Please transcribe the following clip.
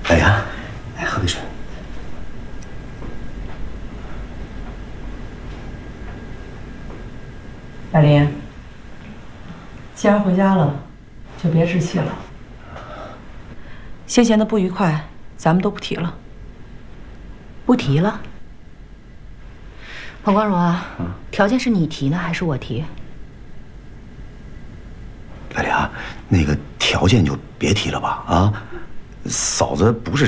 来呀，来喝杯水。 大林，既然回家了，就别置气了。先前的不愉快，咱们都不提了。 不提了。彭光荣啊，条件是你提呢，还是我提？ 大林啊，那个条件就别提了吧啊，嫂子不是。